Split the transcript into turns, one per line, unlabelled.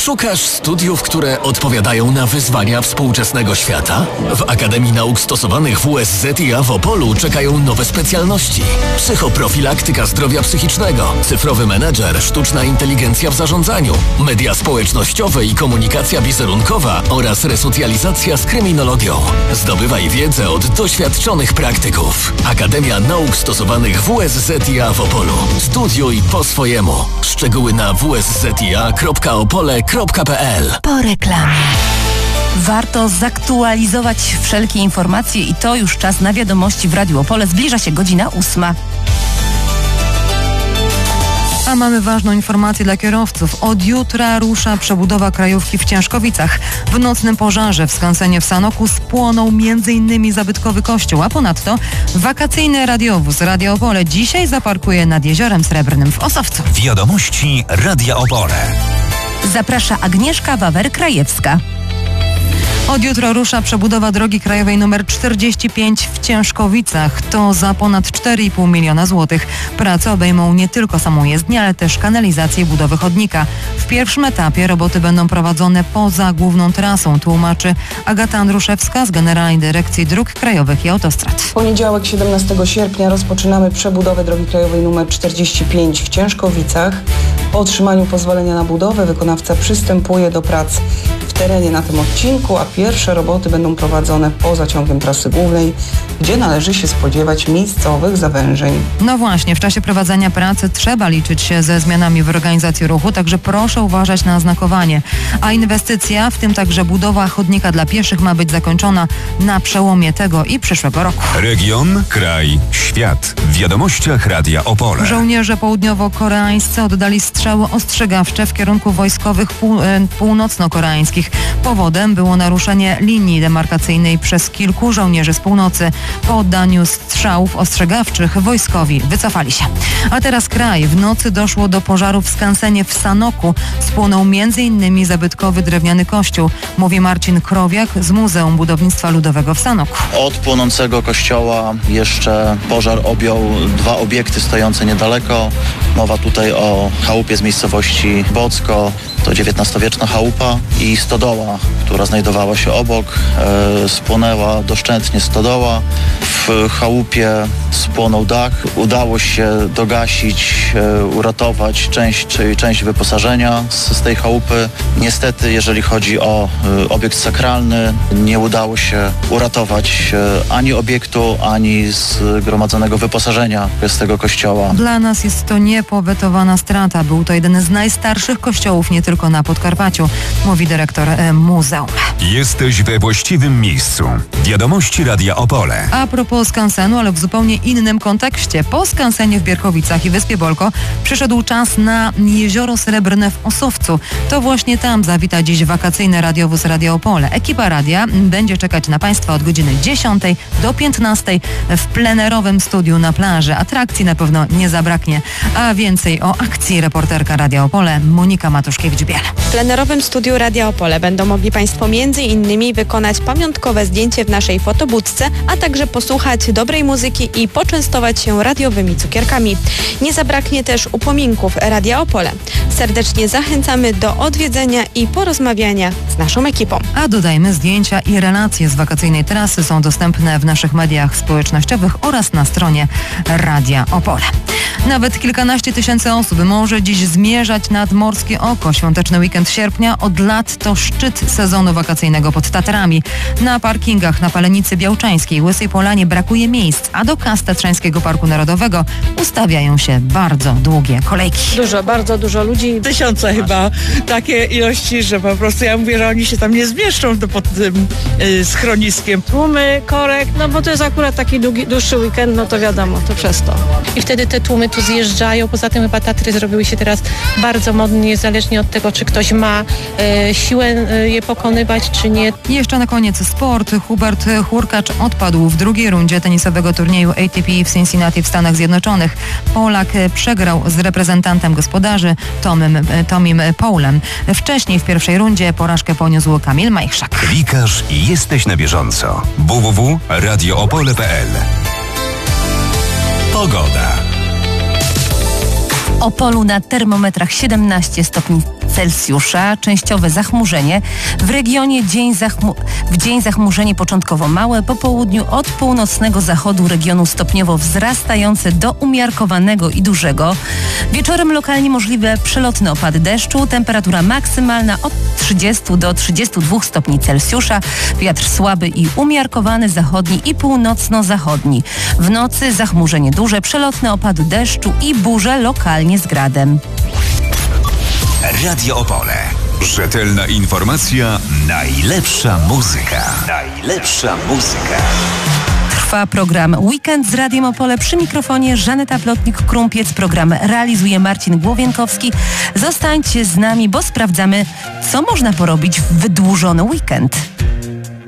Szukasz studiów, które odpowiadają na wyzwania współczesnego świata? W Akademii Nauk Stosowanych WSZIA w Opolu czekają nowe specjalności. Psychoprofilaktyka zdrowia psychicznego, cyfrowy menedżer, sztuczna inteligencja w zarządzaniu, media społecznościowe i komunikacja wizerunkowa oraz resocjalizacja z kryminologią. Zdobywaj wiedzę od doświadczonych praktyków. Akademia Nauk Stosowanych WSZIA w Opolu. Studiuj po swojemu. Szczegóły na wszzia.opole.pl.
Po reklamie. Warto zaktualizować wszelkie informacje i to już czas na wiadomości w Radiu Opole. Zbliża się godzina 8.
A mamy ważną informację dla kierowców. Od jutra rusza przebudowa krajówki w Ciężkowicach. W nocnym pożarze w skansenie w Sanoku spłonął m.in. zabytkowy kościół, a ponadto wakacyjny radiowóz Radia Opole dzisiaj zaparkuje nad Jeziorem Srebrnym w Osowcu.
Wiadomości Radia Opole.
Zaprasza Agnieszka Wawer-Krajewska.
Od jutra rusza przebudowa drogi krajowej nr 45 w Ciężkowicach. To za ponad 4,5 miliona złotych. Prace obejmą nie tylko samą jezdnię, ale też kanalizację i budowę chodnika. W pierwszym etapie roboty będą prowadzone poza główną trasą, tłumaczy Agata Andruszewska z Generalnej Dyrekcji Dróg Krajowych i Autostrad.
W poniedziałek 17 sierpnia rozpoczynamy przebudowę drogi krajowej nr 45 w Ciężkowicach. Po otrzymaniu pozwolenia na budowę wykonawca przystępuje do prac w terenie na tym odcinku, a pierwsze roboty będą prowadzone poza ciągiem trasy głównej, gdzie należy się spodziewać miejscowych zawężeń.
No właśnie, w czasie prowadzenia pracy trzeba liczyć się ze zmianami w organizacji ruchu, także proszę uważać na znakowanie. A inwestycja, w tym także budowa chodnika dla pieszych, ma być zakończona na przełomie tego i przyszłego roku.
Region, kraj, świat. W wiadomościach Radia Opole.
Żołnierze południowo-koreańscy oddali strzały ostrzegawcze w kierunku wojskowych północno-koreańskich. Powodem było naruszenie linii demarkacyjnej przez kilku żołnierzy z północy. Po oddaniu strzałów ostrzegawczych wojskowi wycofali się. A teraz kraj. W nocy doszło do pożaru w skansenie w Sanoku. Spłonął m.in. zabytkowy drewniany kościół, mówi Marcin Krowiak z Muzeum Budownictwa Ludowego w Sanoku.
Od płonącego kościoła jeszcze pożar objął dwa obiekty stojące niedaleko. Mowa tutaj o chałupie z miejscowości Bocko. To XIX-wieczna chałupa i stodoła, która znajdowała się obok. Spłonęła doszczętnie stodoła. W chałupie spłonął dach. Udało się dogasić, uratować część wyposażenia z tej chałupy. Niestety, jeżeli chodzi o obiekt sakralny, nie udało się uratować ani obiektu, ani zgromadzonego wyposażenia z tego kościoła.
Dla nas jest to niepowetowana strata. Był to jeden z najstarszych kościołów nie tylko na Podkarpaciu, mówi dyrektor muzeum.
Jesteś we właściwym miejscu. Wiadomości Radia Opole.
A propos skansenu, ale w zupełnie innym kontekście. Po skansenie w Bierkowicach i Wyspie Bolko przyszedł czas na Jezioro Srebrne w Osowcu. To właśnie tam zawita dziś wakacyjny radiowóz Radia Opole. Ekipa radia będzie czekać na Państwa od godziny 10 do 15 w plenerowym studiu na plaży. Atrakcji na pewno nie zabraknie. A więcej o akcji reporterka Radia Opole Monika Matuszkiewicz-Biel.
W plenerowym studiu Radia Opole będą mogli Państwo m.in. wykonać pamiątkowe zdjęcie w naszej fotobudce, a także posłuchać dobrej muzyki i poczęstować się radiowymi cukierkami. Nie zabraknie też upominków Radia Opole. Serdecznie zachęcamy do odwiedzenia i porozmawiania z naszą ekipą.
A dodajmy, zdjęcia i relacje z wakacyjnej trasy są dostępne w naszych mediach społecznościowych oraz na stronie Radia Opole. Nawet kilkanaście tysięcy osób może dziś zmierzać nad Morskie Oko. Świąteczny weekend sierpnia od lat to szczyt sezonu wakacyjnego pod Tatrami. Na parkingach na Palenicy Białczańskiej, Łysej Polanie brakuje miejsc, a do kas Tatrzańskiego Parku Narodowego ustawiają się bardzo długie kolejki.
Bardzo dużo ludzi. Tysiące chyba takie ilości, że po prostu ja mówię, że oni się tam nie zmieszczą pod tym schroniskiem. Tłumy, korek, no bo to jest akurat taki dłuższy weekend, no to wiadomo, to przez to.
I wtedy te tłumy tu zjeżdżają. Poza tym chyba Tatry zrobiły się teraz bardzo modne, niezależnie od tego, czy ktoś ma siłę je pokonywać, czy nie.
I jeszcze na koniec sport. Hubert Hurkacz odpadł w drugiej rundzie tenisowego turnieju ATP w Cincinnati w Stanach Zjednoczonych. Polak przegrał z reprezentantem gospodarzy Tomim Paulem. Wcześniej w pierwszej rundzie porażkę poniósł Kamil Majchrzak.
Klikasz i jesteś na bieżąco. www.radioopole.pl. Pogoda.
Opolu na termometrach 17 stopni Celsjusza, częściowe zachmurzenie. W regionie dzień zachmurzenie początkowo małe, po południu od północnego zachodu regionu stopniowo wzrastające do umiarkowanego i dużego. Wieczorem lokalnie możliwe przelotne opady deszczu, temperatura maksymalna od 30 do 32 stopni Celsjusza, wiatr słaby i umiarkowany zachodni i północno-zachodni. W nocy zachmurzenie duże, przelotne opady deszczu i burze lokalnie z gradem.
Radio Opole. Rzetelna informacja, najlepsza muzyka. Najlepsza muzyka.
Trwa program Weekend z Radiem Opole. Przy mikrofonie Żaneta Plotnik-Krumpiec. Program realizuje Marcin Głowienkowski. Zostańcie z nami, bo sprawdzamy, co można porobić w wydłużony weekend.